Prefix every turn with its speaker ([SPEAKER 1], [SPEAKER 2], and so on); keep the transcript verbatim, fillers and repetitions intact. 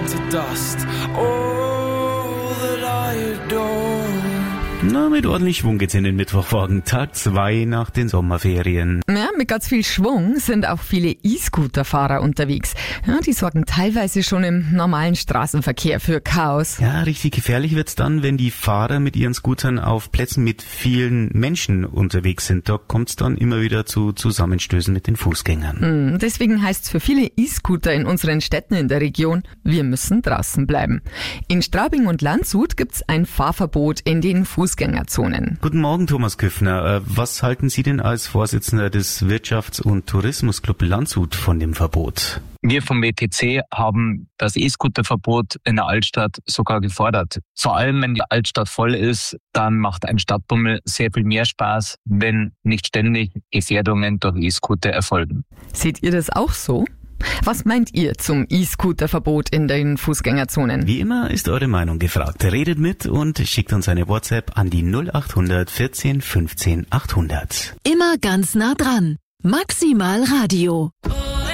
[SPEAKER 1] to dust. All that I adore.
[SPEAKER 2] Na, mit ordentlich Schwung geht's in den Mittwochmorgen, Tag zwei nach den Sommerferien.
[SPEAKER 3] Ja, mit ganz viel Schwung sind auch viele E-Scooter-Fahrer unterwegs. Ja, die sorgen teilweise schon im normalen Straßenverkehr für Chaos.
[SPEAKER 2] Ja, richtig gefährlich wird's dann, wenn die Fahrer mit ihren Scootern auf Plätzen mit vielen Menschen unterwegs sind. Da kommt's dann immer wieder zu Zusammenstößen mit den Fußgängern.
[SPEAKER 3] Mhm, deswegen heißt's für viele E-Scooter in unseren Städten in der Region, wir müssen draußen bleiben. In Straubing und Landshut gibt's ein Fahrverbot in den Fußgängerzonen.
[SPEAKER 2] Guten Morgen, Thomas Küffner. Was halten Sie denn als Vorsitzender des Wirtschafts- und Tourismusclub Landshut von dem Verbot?
[SPEAKER 4] Wir vom W T C haben das E-Scooter-Verbot in der Altstadt sogar gefordert. Vor allem, wenn die Altstadt voll ist, dann macht ein Stadtbummel sehr viel mehr Spaß, wenn nicht ständig Gefährdungen durch E-Scooter erfolgen.
[SPEAKER 3] Seht ihr das auch so? Was meint ihr zum E-Scooter-Verbot in den Fußgängerzonen?
[SPEAKER 2] Wie immer ist eure Meinung gefragt. Redet mit und schickt uns eine WhatsApp an die null acht hundert vierzehn fünfzehn achthundert.
[SPEAKER 5] Immer ganz nah dran. Maximal Radio.